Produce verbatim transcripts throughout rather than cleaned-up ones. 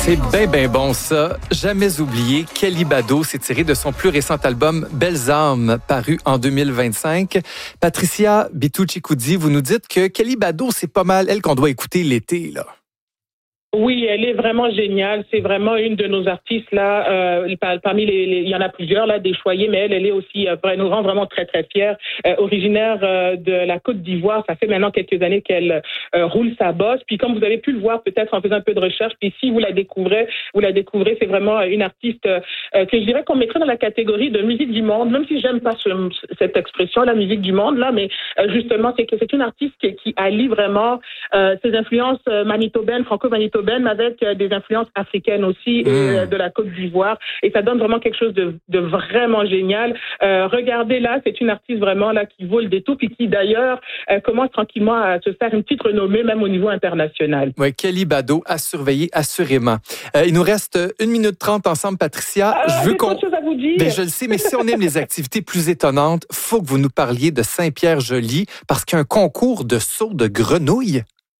C'est bien, bien bon ça. Jamais oublié, Kelly Bado s'est tiré de son plus récent album Belles âmes, paru en deux mille vingt-cinq. Patricia Bitucci-Coudi, vous nous dites que Kelly Bado, c'est pas mal elle qu'on doit écouter l'été, là. Oui, elle est vraiment géniale. C'est vraiment une de nos artistes là. Euh, parmi les, les, il y en a plusieurs là, des choyés, mais elle, elle est aussi, euh, elle nous rend vraiment très très fiers. Euh, originaire euh, de la Côte d'Ivoire, ça fait maintenant quelques années qu'elle euh, roule sa bosse. Puis comme vous avez pu le voir peut-être en faisant un peu de recherche, puis si vous la découvrez, vous la découvrez, c'est vraiment une artiste euh, que je dirais qu'on mettrait dans la catégorie de musique du monde, même si j'aime pas ce, cette expression, la musique du monde là, mais euh, justement c'est que c'est une artiste qui, qui allie vraiment euh, ses influences manitobaines, franco-manitobaines, avec des influences africaines aussi et mmh. de la Côte d'Ivoire, et ça donne vraiment quelque chose de, de vraiment génial. Euh, regardez là, c'est une artiste vraiment là qui vaut le détour, puis qui d'ailleurs euh, commence tranquillement à se faire une petite renommée même au niveau international. Oui, Kelly Bado à surveiller assurément. Euh, il nous reste une minute trente ensemble, Patricia. Ah, je veux qu'on. Chose à vous dire. Ben, je le sais, mais si on aime les activités plus étonnantes, faut que vous nous parliez de Saint-Pierre-Joly parce qu'il y a un concours de saut de grenouilles.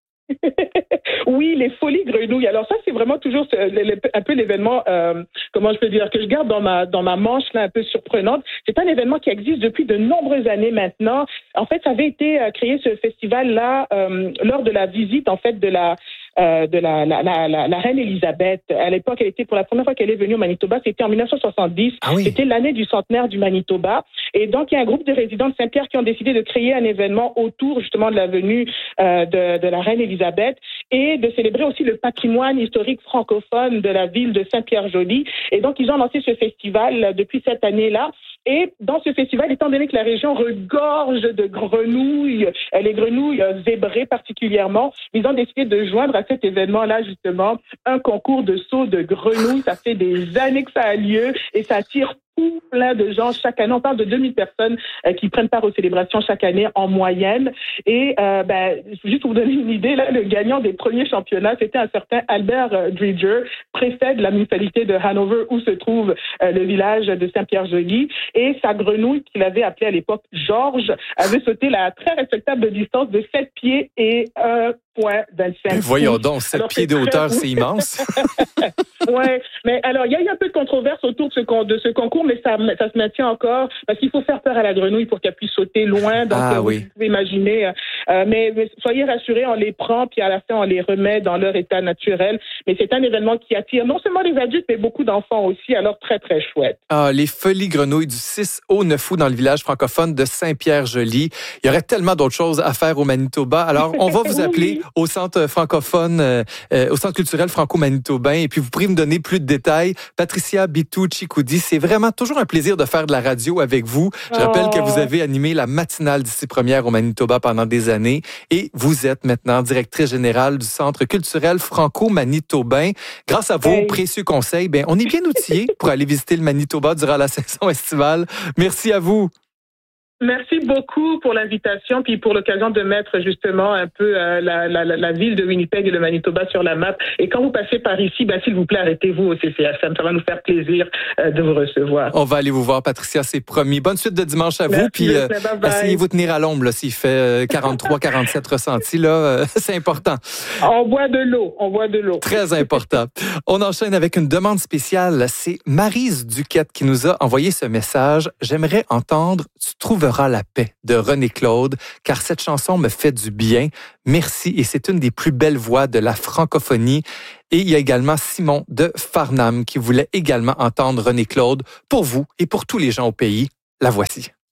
Oui, les folies grenouilles. Alors ça, c'est vraiment toujours un peu l'événement, euh, comment je peux dire, que je garde dans ma dans ma manche là, un peu surprenante. C'est un événement qui existe depuis de nombreuses années maintenant. En fait, ça avait été créé ce festival là euh, lors de la visite en fait de la Euh, de la, la, la, la, la reine Elisabeth. À l'époque, elle était pour la première fois qu'elle est venue au Manitoba, c'était en dix-neuf cent soixante-dix. Ah oui. C'était l'année du centenaire du Manitoba. Et donc, il y a un groupe de résidents de Saint-Pierre qui ont décidé de créer un événement autour justement de la venue euh, de, de la reine Elisabeth et de célébrer aussi le patrimoine historique francophone de la ville de Saint-Pierre-Joly. Et donc, ils ont lancé ce festival depuis cette année-là. Et dans ce festival, étant donné que la région regorge de grenouilles, les grenouilles zébrées particulièrement, ils ont décidé de joindre à cet événement-là, justement, un concours de saut de grenouilles. Ça fait des années que ça a lieu et ça attire tout plein de gens chaque année. On parle de deux mille personnes euh, qui prennent part aux célébrations chaque année en moyenne. Et euh, ben, juste pour vous donner une idée, là, le gagnant des premiers championnats, c'était un certain Albert euh, Dridger, préfet de la municipalité de Hanover, où se trouve euh, le village de Saint-Pierre-Joly. Et sa grenouille, qu'il avait appelée à l'époque Georges, avait sauté la très respectable distance de sept pieds et un point vingt-cinq. Voyons donc, sept pieds de hauteur, c'est immense. Oui, mais alors, il y a eu un peu de controverse autour de ce, de ce concours, mais ça, ça se maintient encore, parce qu'il faut faire peur à la grenouille pour qu'elle puisse sauter loin. Donc, ah, euh, oui. Vous pouvez imaginer. Euh, mais, mais soyez rassurés, on les prend, puis à la fin, on les remet dans leur état naturel. Mais c'est un événement qui attire non seulement les adultes, mais beaucoup d'enfants aussi, alors très, très chouette. Ah, les folies grenouilles du six au neuf août dans le village francophone de Saint-Pierre-Joly. Il y aurait tellement d'autres choses à faire au Manitoba. Alors, on va vous appeler oui. au centre francophone, euh, au centre culturel franco-manitobain, et puis vous pourrez me donner plus de détails. Patricia Bitucci-Coudi, c'est vraiment toujours un plaisir de faire de la radio avec vous. Je rappelle oh. que vous avez animé la matinale d'ici première au Manitoba pendant des années et vous êtes maintenant directrice générale du Centre culturel franco-manitobain. Grâce à vos hey. précieux conseils, ben, on est bien outillés pour aller visiter le Manitoba durant la saison estivale. Merci à vous. Merci beaucoup pour l'invitation puis pour l'occasion de mettre justement un peu euh, la, la, la ville de Winnipeg et le Manitoba sur la map. Et quand vous passez par ici, ben, s'il vous plaît, arrêtez-vous au C C F M. Ça va nous faire plaisir euh, de vous recevoir. On va aller vous voir, Patricia, c'est promis. Bonne suite de dimanche à Merci, vous. Puis euh, essayez-vous de tenir à l'ombre là, s'il fait euh, quarante-trois quarante-sept ressentis. Là, euh, c'est important. On boit de l'eau. On boit de l'eau. Très important. On enchaîne avec une demande spéciale. C'est Maryse Duquette qui nous a envoyé ce message. J'aimerais entendre « Tu trouveras la paix » de René Claude, car cette chanson me fait du bien. Merci, et c'est une des plus belles voix de la francophonie. Et il y a également Simon de Farnham qui voulait également entendre René Claude. Pour vous et pour tous les gens au pays, la voici.